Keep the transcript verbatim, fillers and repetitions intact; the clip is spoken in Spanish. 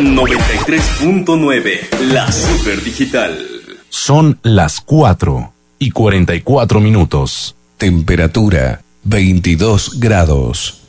noventa y tres punto nueve, la Super Digital. Son las cuatro y cuarenta y cuatro minutos. Temperatura veintidós grados.